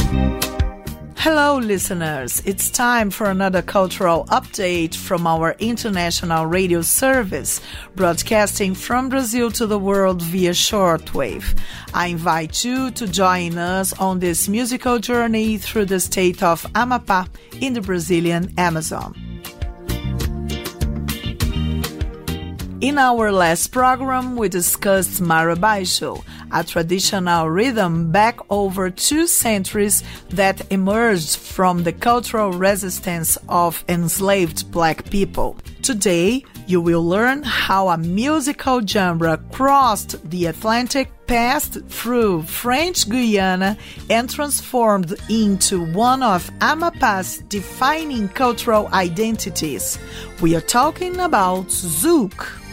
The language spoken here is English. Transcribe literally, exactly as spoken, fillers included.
Hello, listeners. It's time for another cultural update from our international radio service, broadcasting from Brazil to the world via shortwave. I invite you to join us on this musical journey through the state of Amapá in the Brazilian Amazon. In our last program, we discussed Marabaixo, a traditional rhythm back over two centuries that emerged from the cultural resistance of enslaved black people. Today, you will learn how a musical genre crossed the Atlantic, passed through French Guiana, and transformed into one of Amapá's defining cultural identities. We are talking about Zouk.